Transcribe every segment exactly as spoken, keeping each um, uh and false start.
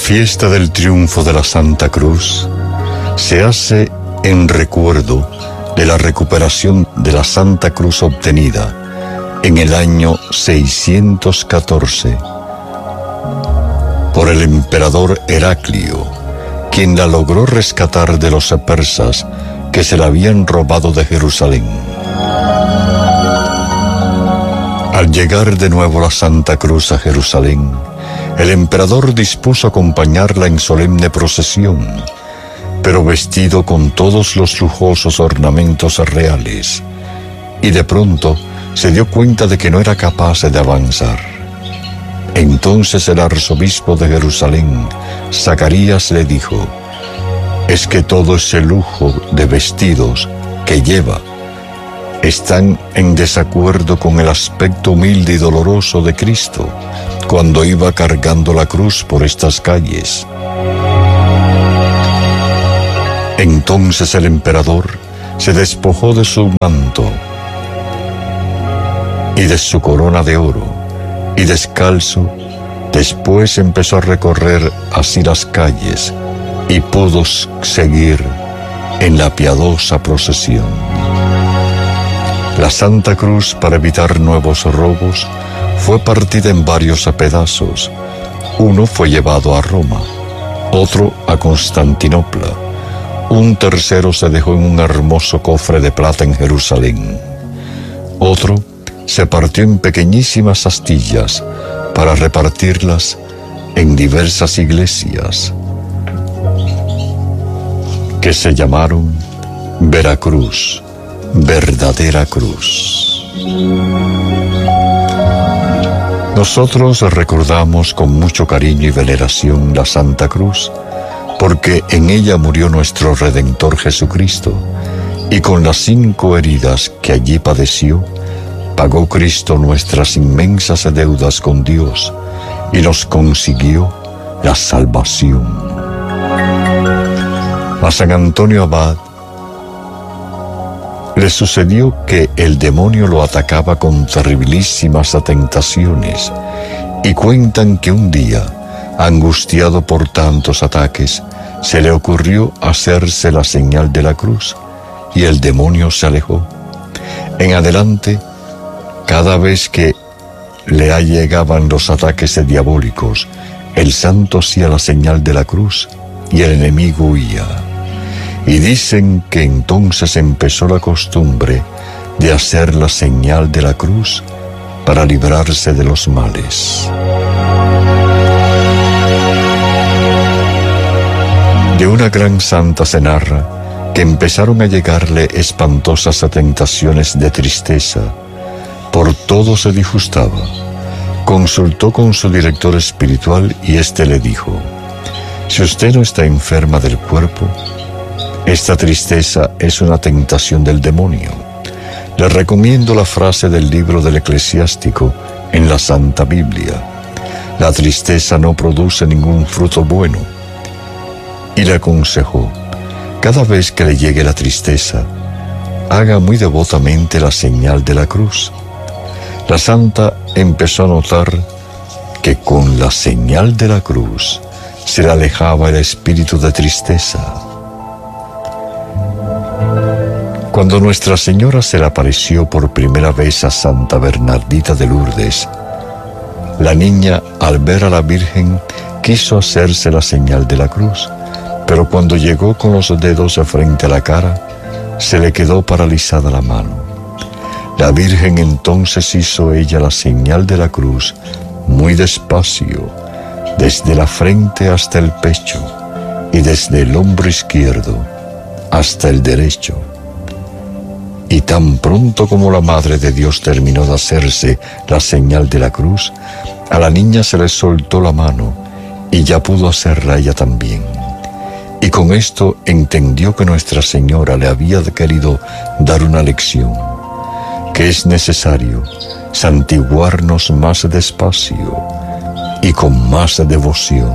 fiesta del triunfo de la Santa Cruz se hace en recuerdo de la recuperación de la Santa Cruz obtenida en el año seiscientos catorce por el emperador Heraclio, quien la logró rescatar de los persas que se la habían robado de Jerusalén. Al llegar de nuevo la Santa Cruz a Jerusalén, el emperador dispuso acompañarla en solemne procesión, pero vestido con todos los lujosos ornamentos reales, y de pronto se dio cuenta de que no era capaz de avanzar. Entonces el arzobispo de Jerusalén, Zacarías, le dijo: «Es que todo ese lujo de vestidos que lleva están en desacuerdo con el aspecto humilde y doloroso de Cristo cuando iba cargando la cruz por estas calles». Entonces el emperador se despojó de su manto y de su corona de oro, y descalzo, después empezó a recorrer así las calles y pudo seguir en la piadosa procesión. La Santa Cruz, para evitar nuevos robos, fue partida en varios pedazos. Uno fue llevado a Roma, otro a Constantinopla, un tercero se dejó en un hermoso cofre de plata en Jerusalén, otro se partió en pequeñísimas astillas para repartirlas en diversas iglesias que se llamaron Veracruz, verdadera cruz. Nosotros recordamos con mucho cariño y veneración la Santa Cruz, porque en ella murió nuestro Redentor Jesucristo, y con las cinco heridas que allí padeció, pagó Cristo nuestras inmensas deudas con Dios y nos consiguió la salvación. A San Antonio Abad le sucedió que el demonio lo atacaba con terribilísimas tentaciones, y cuentan que un día, angustiado por tantos ataques, se le ocurrió hacerse la señal de la cruz, y el demonio se alejó. En adelante, cada vez que le llegaban los ataques diabólicos, el santo hacía la señal de la cruz y el enemigo huía. Y dicen que entonces empezó la costumbre de hacer la señal de la cruz para librarse de los males. De una gran santa se narra que empezaron a llegarle espantosas tentaciones de tristeza. Por todo se disgustaba. Consultó con su director espiritual y éste le dijo: «Si usted no está enferma del cuerpo, esta tristeza es una tentación del demonio. Le recomiendo la frase del libro del Eclesiástico en la Santa Biblia: la tristeza no produce ningún fruto bueno». Y le aconsejó: cada vez que le llegue la tristeza, haga muy devotamente la señal de la cruz. La santa empezó a notar que con la señal de la cruz se le alejaba el espíritu de tristeza. Cuando Nuestra Señora se le apareció por primera vez a Santa Bernardita de Lourdes, la niña, al ver a la Virgen, quiso hacerse la señal de la cruz, pero cuando llegó con los dedos frente a la cara, se le quedó paralizada la mano. La Virgen entonces hizo ella la señal de la cruz muy despacio, desde la frente hasta el pecho y desde el hombro izquierdo hasta el derecho. Y tan pronto como la Madre de Dios terminó de hacerse la señal de la cruz, a la niña se le soltó la mano y ya pudo hacerla ella también. Y con esto entendió que Nuestra Señora le había querido dar una lección, que es necesario santiguarnos más despacio y con más devoción.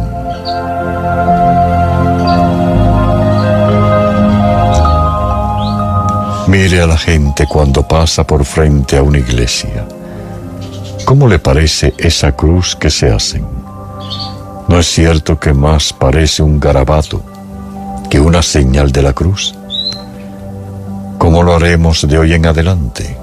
Mire a la gente cuando pasa por frente a una iglesia. ¿Cómo le parece esa cruz que se hacen? ¿No es cierto que más parece un garabato que una señal de la cruz? ¿Cómo lo haremos de hoy en adelante?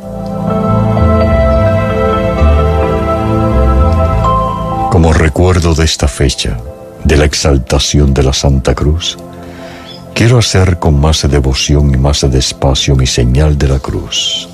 Como recuerdo de esta fecha, de la exaltación de la Santa Cruz, quiero hacer con más devoción y más despacio mi señal de la cruz.